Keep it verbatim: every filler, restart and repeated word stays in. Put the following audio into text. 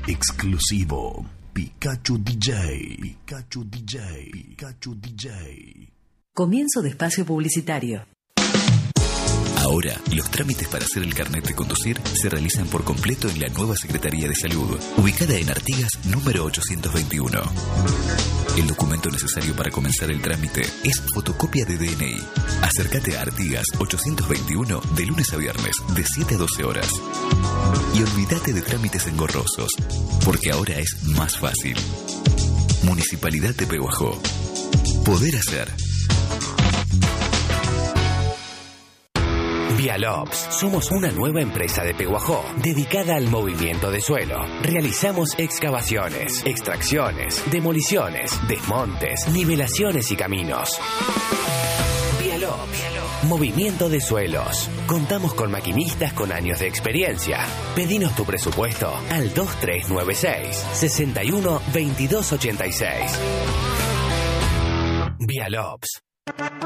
Exclusivo. Pikachu D J. Pikachu D J. Pikachu D J. Comienzo de espacio publicitario. Ahora, los trámites para hacer el carnet de conducir se realizan por completo en la nueva Secretaría de Salud, ubicada en Artigas número ochocientos veintiuno. El documento necesario para comenzar el trámite es fotocopia de D N I. Acércate a Artigas ochocientos veintiuno de lunes a viernes, de siete a doce horas. Y olvídate de trámites engorrosos, porque ahora es más fácil. Municipalidad de Pehuajó. Poder hacer. Vialops. Somos una nueva empresa de Pehuajó dedicada al movimiento de suelo. Realizamos excavaciones, extracciones, demoliciones, desmontes, nivelaciones y caminos. Vialops. Movimiento de suelos. Contamos con maquinistas con años de experiencia. Pedinos tu presupuesto al dos tres nueve seis, seis uno, dos dos ocho seis. Vialops.